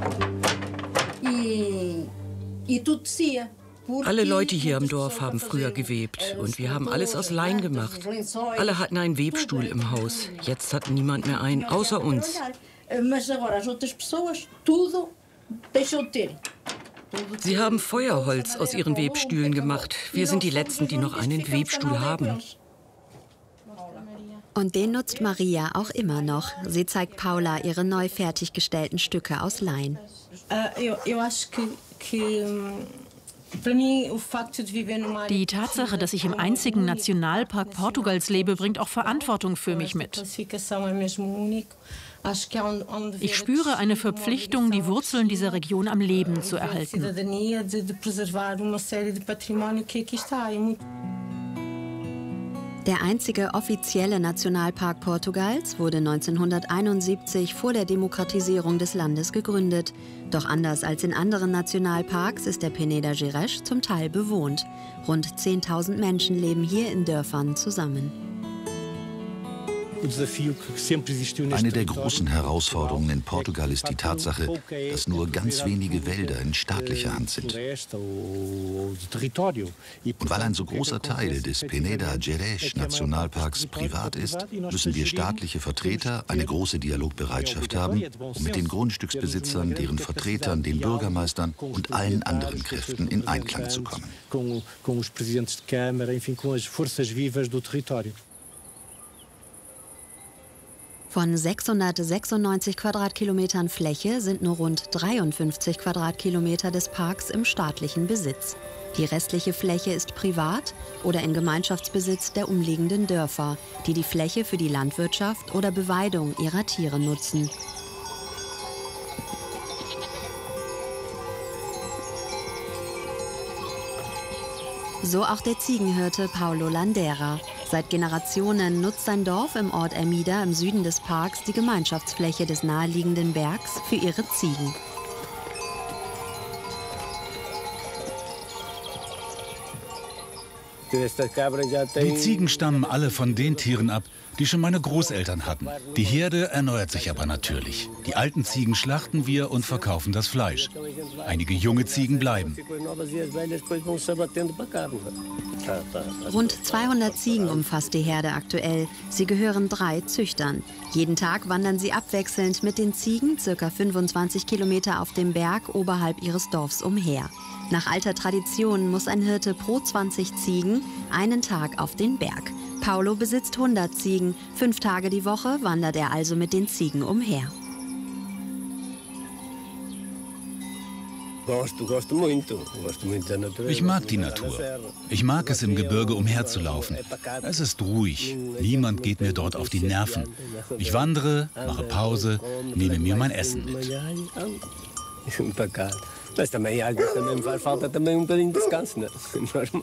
Alle Leute hier im Dorf haben früher gewebt und wir haben alles aus Lein gemacht. Alle hatten einen Webstuhl im Haus. Jetzt hat niemand mehr einen, außer uns. Sie haben Feuerholz aus ihren Webstühlen gemacht. Wir sind die Letzten, die noch einen Webstuhl haben. Und den nutzt Maria auch immer noch. Sie zeigt Paula ihre neu fertiggestellten Stücke aus Lein. Die Tatsache, dass ich im einzigen Nationalpark Portugals lebe, bringt auch Verantwortung für mich mit. Ich spüre eine Verpflichtung, die Wurzeln dieser Region am Leben zu erhalten. Der einzige offizielle Nationalpark Portugals wurde 1971 vor der Demokratisierung des Landes gegründet. Doch anders als in anderen Nationalparks ist der Peneda Gerês zum Teil bewohnt. Rund 10.000 Menschen leben hier in Dörfern zusammen. Eine der großen Herausforderungen in Portugal ist die Tatsache, dass nur ganz wenige Wälder in staatlicher Hand sind. Und weil ein so großer Teil des Peneda Gerês Nationalparks privat ist, müssen wir staatliche Vertreter eine große Dialogbereitschaft haben, um mit den Grundstücksbesitzern, deren Vertretern, den Bürgermeistern und allen anderen Kräften in Einklang zu kommen. Von 696 Quadratkilometern Fläche sind nur rund 53 Quadratkilometer des Parks im staatlichen Besitz. Die restliche Fläche ist privat oder in Gemeinschaftsbesitz der umliegenden Dörfer, die die Fläche für die Landwirtschaft oder Beweidung ihrer Tiere nutzen. So auch der Ziegenhirte Paulo Landeira. Seit Generationen nutzt sein Dorf im Ort Ermida im Süden des Parks die Gemeinschaftsfläche des naheliegenden Bergs für ihre Ziegen. Die Ziegen stammen alle von den Tieren ab, die schon meine Großeltern hatten. Die Herde erneuert sich aber natürlich. Die alten Ziegen schlachten wir und verkaufen das Fleisch. Einige junge Ziegen bleiben. Rund 200 Ziegen umfasst die Herde aktuell. Sie gehören 3 Züchtern. Jeden Tag wandern sie abwechselnd mit den Ziegen ca. 25 Kilometer auf dem Berg oberhalb ihres Dorfs umher. Nach alter Tradition muss ein Hirte pro 20 Ziegen einen Tag auf den Berg. Paulo besitzt 100 Ziegen. 5 Tage die Woche wandert er also mit den Ziegen umher. Ich mag die Natur. Ich mag es, im Gebirge umherzulaufen. Es ist ruhig. Niemand geht mir dort auf die Nerven. Ich wandere, mache Pause, nehme mir mein Essen mit. Mas também, às vezes, também me faz falta também um bocadinho de descanso, né?